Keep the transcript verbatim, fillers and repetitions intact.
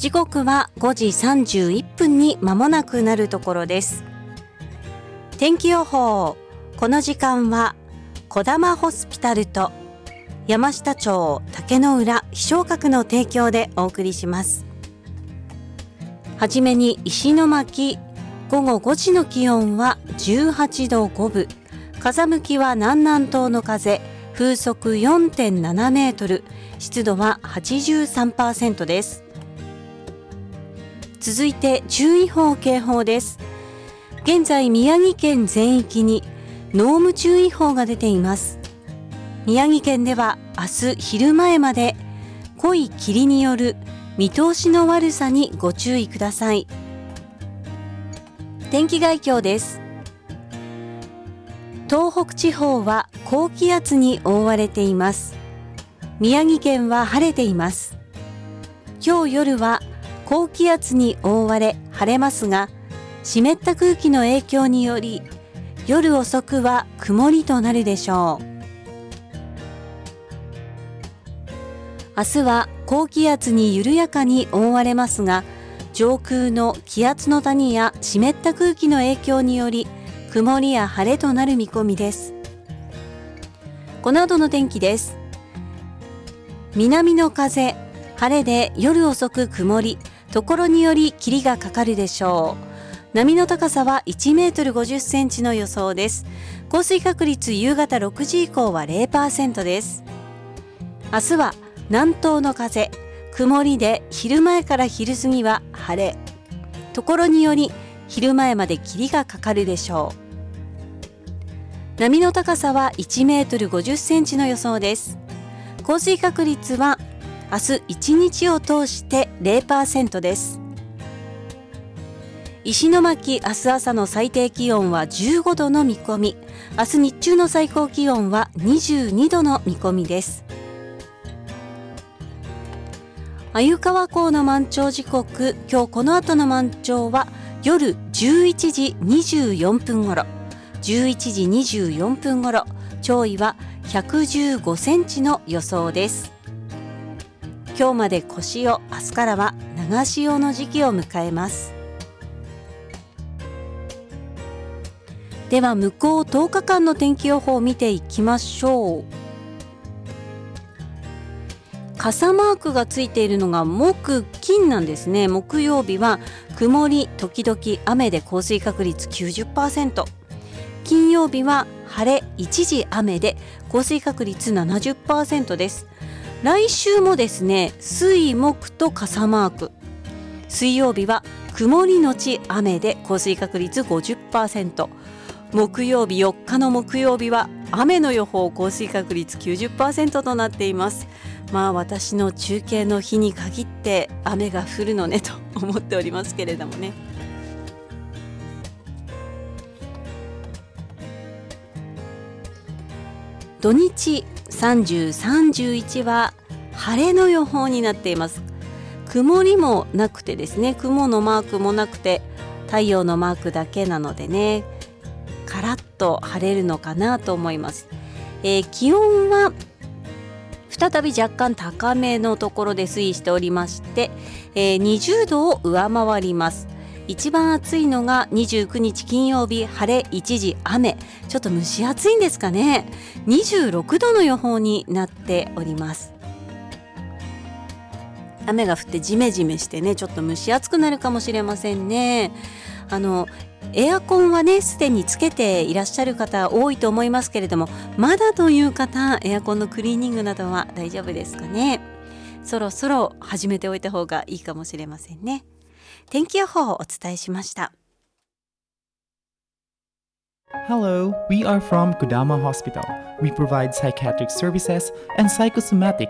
時刻はごじさんじゅういっぷんに間もなくなるところです。天気予報。この時間はこだまホスピタルと山下町竹の浦飛翔閣の提供でお送りします。はじめに石巻、午後ごじの気温はじゅうはちどごぶ、風向きは南南東の風、風速 よんてんなな メートル、湿度は はちじゅうさんパーセント です。続いて注意報警報です。現在宮城県全域に濃霧注意報が出ています。宮城県では明日昼前まで濃い霧による見通しの悪さにご注意ください。天気概況です。東北地方は高気圧に覆われています。宮城県は晴れています。今日夜は高気圧に覆われ晴れますが、湿った空気の影響により夜遅くは曇りとなるでしょう。明日は高気圧に緩やかに覆われますが、上空の気圧の谷や湿った空気の影響により曇りや晴れとなる見込みです。この後の天気です。南の風、晴れで夜遅く曇り、ところにより霧がかかるでしょう。波の高さはいちメートルごじゅっセンチの予想です。降水確率夕方ろくじ以降は ゼロパーセント です。明日は南東の風、曇りで昼前から昼過ぎは晴れ、ところにより昼前まで霧がかかるでしょう。波の高さはいちメートルごじゅっセンチの予想です。降水確率は明日いちにちを通して ゼロパーセント です。石巻、明日朝の最低気温はじゅうごどの見込み、明日日中の最高気温はにじゅうにどの見込みです。鮎川港の満潮時刻、今日この後の満潮は夜じゅういちじにじゅうよんぷんごろ、じゅういちじにじゅうよんぷんごろ、潮位はひゃくじゅうごセンチの予想です。今日まで小潮、明日からは長潮の時期を迎えます。では向こうとおかかんの天気予報を見ていきましょう。傘マークがついているのが木金なんですね。木曜日は曇り時々雨で降水確率 きゅうじゅっパーセント、 金曜日は晴れ一時雨で降水確率 ななじゅっパーセント です。来週もですね、水木と傘マーク、水曜日は曇りのち雨で降水確率 ごじゅっパーセント、木曜日よっかの木曜日は雨の予報、降水確率 きゅうじゅっパーセント となっています。まあ私の中継の日に限って雨が降るのねと思っておりますけれどもね。土日さんじゅう、さんじゅういちは晴れの予報になっています。曇りもなくてですね、雲のマークもなくて太陽のマークだけなのでね、カラッと晴れるのかなと思います。えー、気温は再び若干高めのところで推移しておりまして、えー、にじゅうどを上回ります。一番暑いのがにじゅうくにち金曜日、晴れ一時雨、ちょっと蒸し暑いんですかね。にじゅうろくどの予報になっております。雨が降ってジメジメしてね、ちょっと蒸し暑くなるかもしれませんね。あのエアコンはね、すでにつけていらっしゃる方多いと思いますけれども、まだという方、エアコンのクリーニングなどは大丈夫ですかね。そろそろ始めておいた方がいいかもしれませんね。天気予報をお伝えしました。 Hello, we are from Kodama Hospital. We provide psychiatric services and psychosomatic